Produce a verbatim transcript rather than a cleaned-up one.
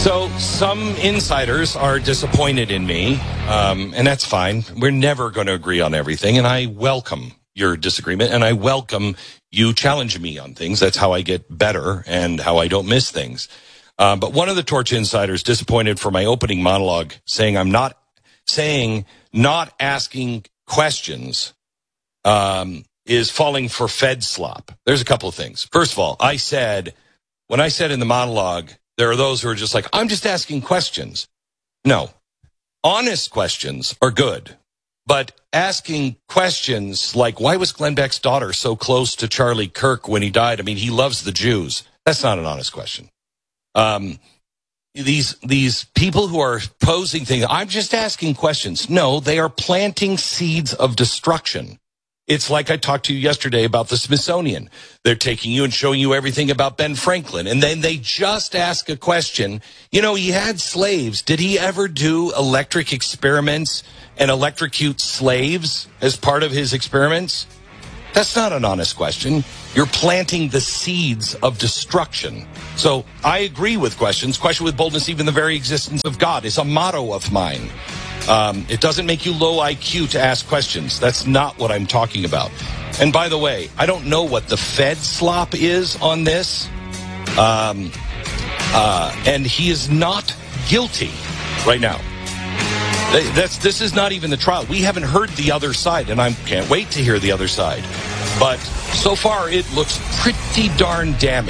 So some insiders are disappointed in me, um, and that's fine. We're never going to agree on everything, and I welcome your disagreement, and I welcome you challenging me on things. That's how I get better and how I don't miss things. Um, but one of the Torch insiders disappointed for my opening monologue, saying I'm not saying not asking questions um, is falling for Fed slop. There's a couple of things. First of all, I said when I said in the monologue, there are those who are just like, I'm just asking questions. No, honest questions are good. But asking questions like, why was Glenn Beck's daughter so close to Charlie Kirk when he died? I mean, he loves the Jews. That's not an honest question. Um, these these people who are posing things, I'm just asking questions. No, they are planting seeds of destruction. It's like I talked to you yesterday about the Smithsonian. They're taking you and showing you everything about Ben Franklin. And then they just ask a question. You know, he had slaves. Did he ever do electric experiments and electrocute slaves as part of his experiments? That's not an honest question. You're planting the seeds of destruction. So I agree with questions. Question with boldness, even the very existence of God, is a motto of mine. Um, it doesn't make you low I Q to ask questions. That's not what I'm talking about. And by the way, I don't know what the Fed slop is on this. Um, uh, and he is not guilty right now. That's, this is not even the trial. We haven't heard the other side, and I can't wait to hear the other side. But so far, it looks pretty darn damning.